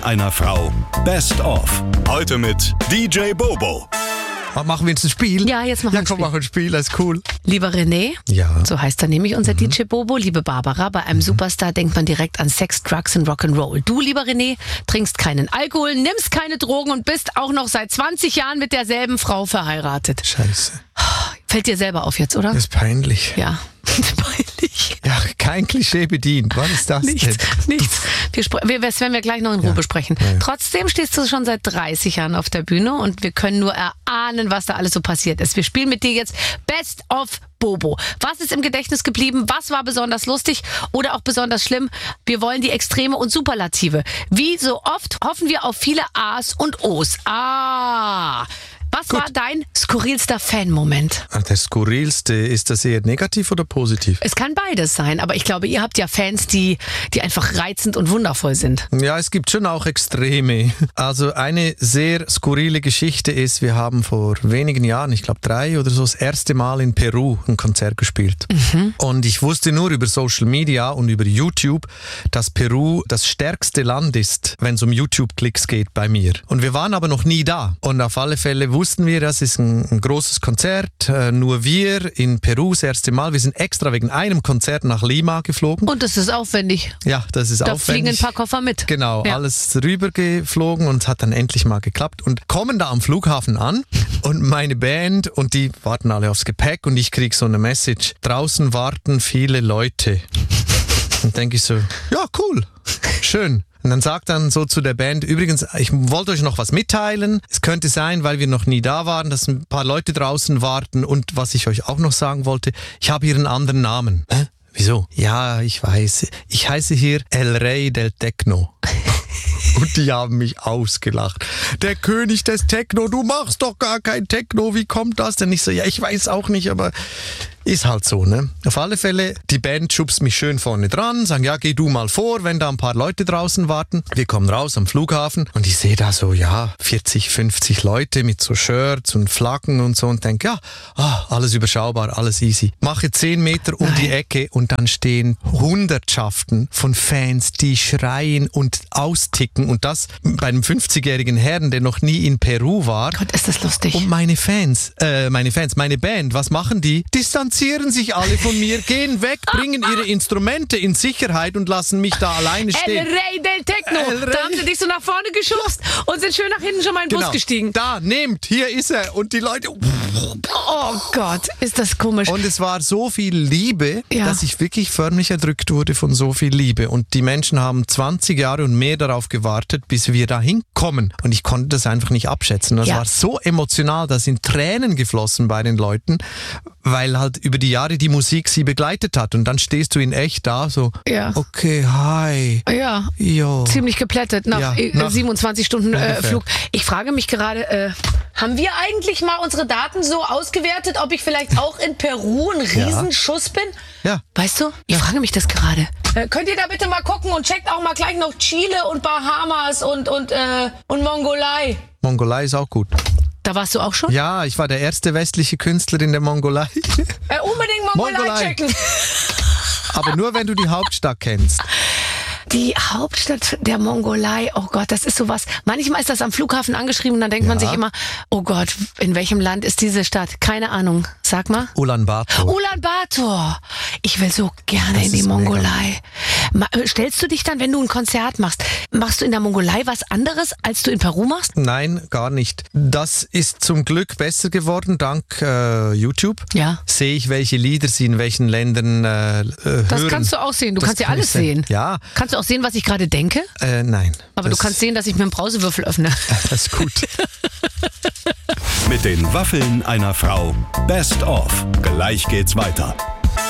einer Frau. Best of. Heute mit DJ Bobo. Machen wir jetzt ein Spiel? Ja, jetzt machen wir ein Spiel. Machen ein Spiel, das ist cool. Lieber René, Ja. so heißt er nämlich unser DJ Bobo. Liebe Barbara, bei einem Superstar denkt man direkt an Sex, Drugs und Rock'n'Roll. Du, lieber René, trinkst keinen Alkohol, nimmst keine Drogen und bist auch noch seit 20 Jahren mit derselben Frau verheiratet. Scheiße. Fällt dir selber auf jetzt, oder? Das ist peinlich. Ja, peinlich. Ja, kein Klischee bedient. Was ist das Nichts. denn? Das werden wir gleich noch in Ruhe besprechen. Ja. Trotzdem stehst du schon seit 30 Jahren auf der Bühne und wir können nur erahnen, was da alles so passiert ist. Wir spielen mit dir jetzt Best of Bobo. Was ist im Gedächtnis geblieben? Was war besonders lustig oder auch besonders schlimm? Wir wollen die Extreme und Superlative. Wie so oft hoffen wir auf viele A's und O's. Was war dein skurrilster Fan-Moment? Der skurrilste, ist das eher negativ oder positiv? Es kann beides sein, aber ich glaube, ihr habt ja Fans, die einfach reizend und wundervoll sind. Ja, es gibt schon auch Extreme. Also eine sehr skurrile Geschichte ist, wir haben vor wenigen Jahren, ich glaube 3 oder so, das erste Mal in Peru ein Konzert gespielt. Und ich wusste nur über Social Media und über YouTube, dass Peru das stärkste Land ist, wenn es um YouTube-Klicks geht bei mir. Und wir waren aber noch nie da. Und auf alle Fälle wussten wir, das ist ein großes Konzert, nur wir in Peru das erste Mal. Wir sind extra wegen einem Konzert nach Lima geflogen. Und das ist aufwendig. Ja, das ist Da aufwendig. fliegen ein paar Koffer mit. Genau, Ja. alles rübergeflogen und hat dann endlich mal geklappt. Und kommen da am Flughafen an und meine Band und die warten alle aufs Gepäck und ich krieg so eine Message. Draußen warten viele Leute. Und denke ich so, ja cool, schön. Und dann sagt dann so zu der Band, übrigens, ich wollte euch noch was mitteilen. Es könnte sein, weil wir noch nie da waren, dass ein paar Leute draußen warten. Und was ich euch auch noch sagen wollte, ich habe hier einen anderen Namen. Hä? Wieso? Ja, ich weiß. Ich heiße hier El Rey del Techno. Und die haben mich ausgelacht. Der König des Techno, du machst doch gar kein Techno, wie kommt das denn? Ich so, ja, ich weiß auch nicht, aber ist halt so, ne? Auf alle Fälle, die Band schubst mich schön vorne dran, sagen, ja, geh du mal vor, wenn da ein paar Leute draußen warten. Wir kommen raus am Flughafen und ich sehe da so, 40, 50 Leute mit so Shirts und Flaggen und so und denke, alles überschaubar, alles easy. Mache 10 Meter um die Ecke und dann stehen Hundertschaften von Fans, die schreien und austicken und das bei einem 50-jährigen Herrn, der noch nie in Peru war. Gott, ist das lustig. Und meine Band, was machen die? Distanzieren sich alle von mir, gehen weg, bringen ihre Instrumente in Sicherheit und lassen mich da alleine stehen. El Rey del Techno. El Rey. Da haben sie dich so nach vorne geschubst und sind schön nach hinten schon mal in den Bus gestiegen. Da, nehmt, hier ist er. Und die Leute... Oh Gott, ist das komisch. Und es war so viel Liebe, Ja. dass ich wirklich förmlich erdrückt wurde von so viel Liebe. Und die Menschen haben 20 Jahre und mehr darauf gewartet, bis wir dahin kommen. Und ich konnte das einfach nicht abschätzen. Das war so emotional, da sind Tränen geflossen bei den Leuten, weil halt über die Jahre die Musik sie begleitet hat. Und dann stehst du in echt da, so, okay, hi. Ja, Jo. ziemlich geplättet nach 27 Stunden Flug. Ich frage mich gerade, haben wir eigentlich mal unsere Daten so ausgewertet, ob ich vielleicht auch in Peru ein Riesenschuss bin? Ja. Weißt du, ich frage mich das gerade. Könnt ihr da bitte mal gucken und checkt auch mal gleich noch Chile und Bahamas und Mongolei. Mongolei ist auch gut. Da warst du auch schon? Ja, ich war der erste westliche Künstler in der Mongolei. Unbedingt Mongolei checken. Aber nur, wenn du die Hauptstadt kennst. Die Hauptstadt der Mongolei, oh Gott, das ist sowas. Manchmal ist das am Flughafen angeschrieben und dann denkt man sich immer, oh Gott, in welchem Land ist diese Stadt? Keine Ahnung, sag mal. Ulaanbaatar. Ulaanbaatar. Ich will so gerne Das in die ist Mongolei. Stellst du dich dann, wenn du ein Konzert machst, machst du in der Mongolei was anderes, als du in Peru machst? Nein, gar nicht. Das ist zum Glück besser geworden, dank YouTube. Ja. Sehe ich, welche Lieder sie in welchen Ländern hören. Das kannst du auch sehen. Du kannst ja alles sehen. Ja. Kannst du auch sehen, was ich gerade denke? Nein. Aber du kannst sehen, dass ich mir einen Brausewürfel öffne. Das ist gut. Mit den Waffeln einer Frau. Best of. Gleich geht's weiter.